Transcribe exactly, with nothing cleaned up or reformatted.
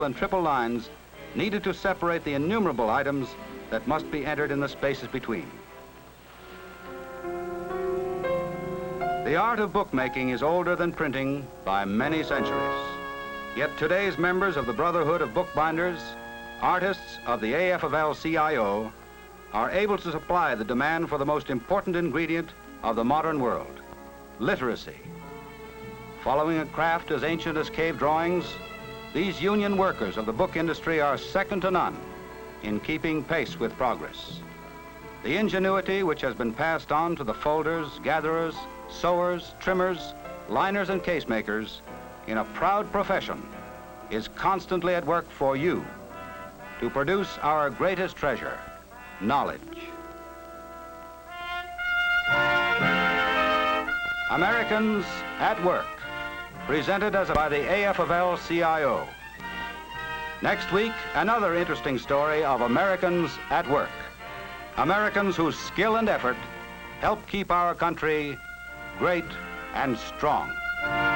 and triple lines needed to separate the innumerable items that must be entered in the spaces between. The art of bookmaking is older than printing by many centuries. Yet today's members of the Brotherhood of Bookbinders, artists of the A F of L C I O, are able to supply the demand for the most important ingredient of the modern world, literacy. Following a craft as ancient as cave drawings, these union workers of the book industry are second to none in keeping pace with progress. The ingenuity which has been passed on to the folders, gatherers, sewers, trimmers, liners, and case makers in a proud profession is constantly at work for you to produce our greatest treasure, knowledge. Americans at Work, presented as by the A F of L C I O. Next week, another interesting story of Americans at work. Americans whose skill and effort help keep our country great and strong.